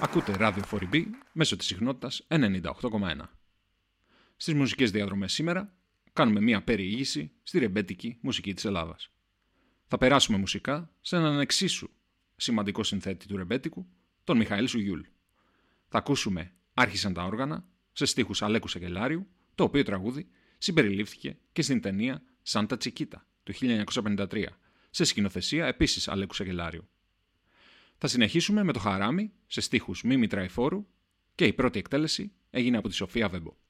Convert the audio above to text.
Ακούτε ράδιο 4B μέσω της συχνότητας 98,1. Στις μουσικές διαδρομές σήμερα κάνουμε μία περιήγηση στη ρεμπέτικη μουσική της Ελλάδας. Θα περάσουμε μουσικά σε έναν εξίσου σημαντικό συνθέτη του ρεμπέτικου, τον Μιχαήλ Σουγιούλ. Θα ακούσουμε «Άρχισαν τα όργανα» σε στίχους Αλέκου Σακελάριου, το οποίο τραγούδι συμπεριλήφθηκε και στην ταινία «Σάντα Τσικίτα» του 1953, σε σκηνοθεσία επίσης Αλέκου Σακελάριου. Θα συνεχίσουμε με το Χαράμι σε στίχους Μίμη Τραϊφόρου και η πρώτη εκτέλεση έγινε από τη Σοφία Βέμπο.